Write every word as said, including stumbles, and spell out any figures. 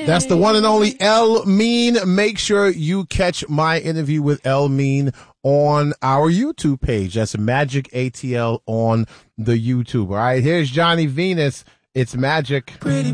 That's the one and only El Mean. Make sure you catch my interview with El Mean on our YouTube page. That's Magic A T L on the YouTube. All right, here's Johnny Venus. It's Magic. Pretty